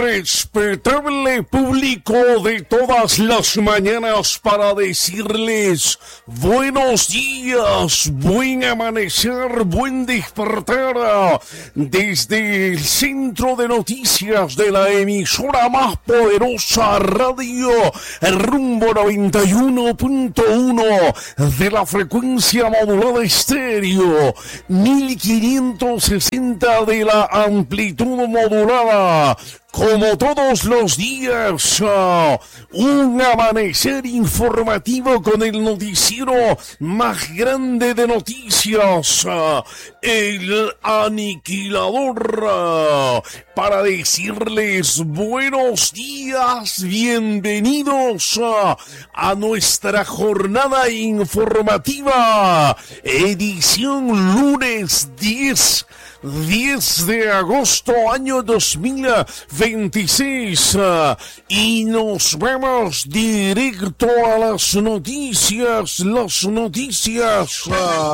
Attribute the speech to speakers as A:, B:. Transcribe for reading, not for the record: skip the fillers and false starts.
A: Respetable público de todas las mañanas, para decirles buenos días, buen amanecer, buen despertar desde el centro de noticias de la emisora más poderosa, Radio Rumbo 91.1 de la frecuencia modulada estéreo, 1560 de la amplitud modulada. Como todos los días, un amanecer informativo con el noticiero más grande de noticias, El Aniquilador, para decirles buenos días, bienvenidos a nuestra jornada informativa, edición lunes 10 de agosto, año 2026, y nos vamos directo a las noticias.